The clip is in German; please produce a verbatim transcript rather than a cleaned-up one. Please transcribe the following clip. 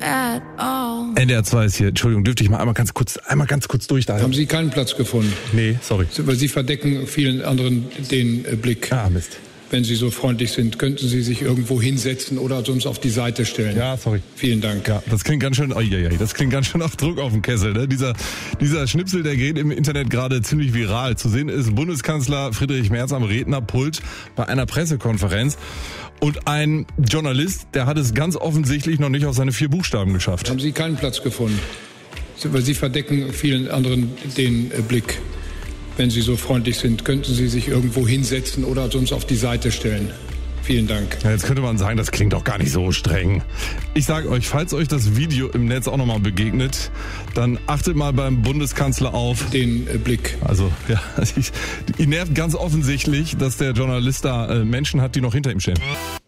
at all. N D R zwei ist hier. Entschuldigung, dürfte ich mal einmal ganz kurz, einmal ganz kurz durch da. Haben Sie keinen Platz gefunden? Nee, sorry. Weil Sie verdecken vielen anderen den äh, Blick. Ah, Mist. Wenn Sie so freundlich sind, könnten Sie sich irgendwo hinsetzen oder sonst auf die Seite stellen. Ja, sorry. Vielen Dank. Ja, das klingt ganz schön, oh, ja, ja, das klingt ganz schön nach Druck auf dem Kessel. Ne? Dieser, dieser Schnipsel, der geht im Internet gerade ziemlich viral. Zu sehen ist Bundeskanzler Friedrich Merz am Rednerpult bei einer Pressekonferenz. Und ein Journalist, der hat es ganz offensichtlich noch nicht auf seine vier Buchstaben geschafft. Haben Sie keinen Platz gefunden? Weil Sie verdecken vielen anderen den äh, Blick. Wenn Sie so freundlich sind, könnten Sie sich irgendwo hinsetzen oder sonst auf die Seite stellen. Vielen Dank. Ja, jetzt könnte man sagen, das klingt doch gar nicht so streng. Ich sage euch, falls euch das Video im Netz auch nochmal begegnet, dann achtet mal beim Bundeskanzler auf den äh, Blick. Also, ja, ich, ihn nervt ganz offensichtlich, dass der Journalist da äh, Menschen hat, die noch hinter ihm stehen.